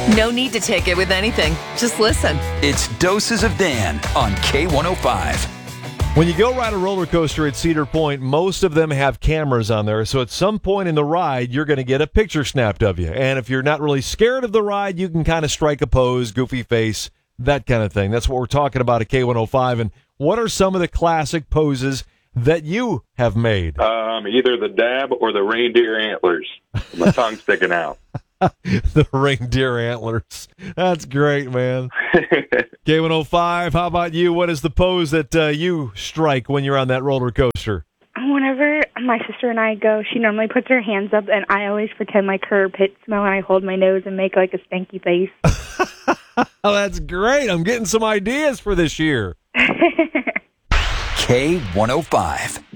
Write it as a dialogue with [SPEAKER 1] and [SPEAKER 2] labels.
[SPEAKER 1] No need to take it with anything. Just listen.
[SPEAKER 2] It's Doses of Dan on K105.
[SPEAKER 3] When you go ride a roller coaster at Cedar Point, most of them have cameras on there. So at some point in the ride, you're going to get a picture snapped of you. And if you're not really scared of the ride, you can kind of strike a pose, goofy face, that kind of thing. That's what we're talking about at K105. And what are some of the classic poses that you have made?
[SPEAKER 4] Either the dab or the reindeer antlers. My tongue's sticking out.
[SPEAKER 3] The reindeer antlers. That's great, man. K105, how about you? What is the pose that you strike when you're on that roller coaster?
[SPEAKER 5] Whenever my sister and I go, she normally puts her hands up, and I always pretend like her pit smell, and I hold my nose and make like a stanky face.
[SPEAKER 3] Oh, that's great. I'm getting some ideas for this year.
[SPEAKER 2] K105.